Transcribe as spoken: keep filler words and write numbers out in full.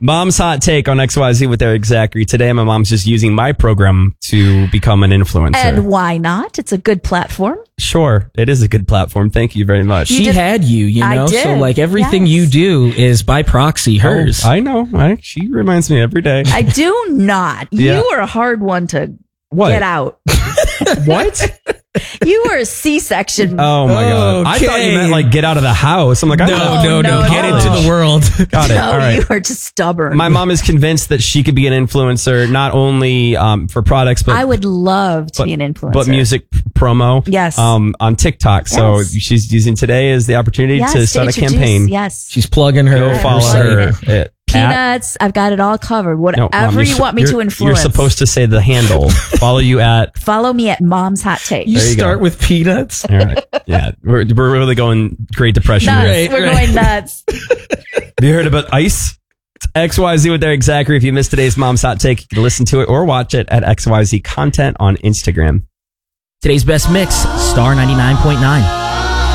Mom's hot take on X Y Z with Eric Zachary. Today, my mom's just using my program to become an influencer. And why not? It's a good platform. Sure, it is a good platform. Thank you very much. You She did- had you, you I know, did. so like everything Yes. you do is by proxy hers. Oh, I know. I, she reminds me every day. I do not. Yeah. You were a hard one to What? get out. What? You were a C-section. Oh my god! I thought you Okay. meant like get out of the house. I'm like, I no, thought- no, no, no, Get no. into the world. got it. no, All right. you were just stubborn. My mom is convinced that she could be an influencer, not only um, for products, but I would love to but, be an influencer. but music p- promo. Yes. Um, on TikTok. So Yes. she's using today as the opportunity Yes, to start a introduce- campaign. Yes. She's plugging her. Go follow her. her. At- Peanuts. I've got it all covered. No, Whatever Mom, you're you s- want me you're- to influence. You're supposed to say the handle. Follow you at. Follow me at Mom's Hot Take. You There you start go. with peanuts. All right. Yeah, we're we're really going Great Depression. nuts. here. Right, We're right. going nuts. Have you heard about ice? It's X Y Z with Eric Zachary. If you missed today's Mom's Hot Take, you can listen to it or watch it at X Y Z Content on Instagram. Today's best mix, Star ninety-nine point nine.